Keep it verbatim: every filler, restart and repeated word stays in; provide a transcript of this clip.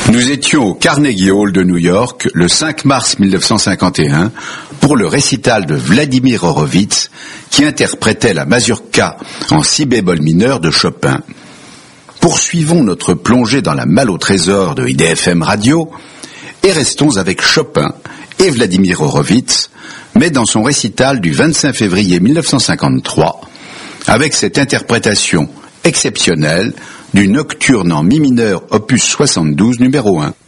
Nous étions au Carnegie Hall de New York le cinq mars mille neuf cent cinquante et un pour le récital de Vladimir Horowitz qui interprétait la mazurka en si bémol mineur de Chopin. Poursuivons notre plongée dans la malle au trésor de I D F M Radio et restons avec Chopin et Vladimir Horowitz, mais dans son récital du vingt-cinq février mille neuf cent cinquante-trois, avec cette interprétation exceptionnelle du Nocturne en mi mineur opus soixante-douze numéro un.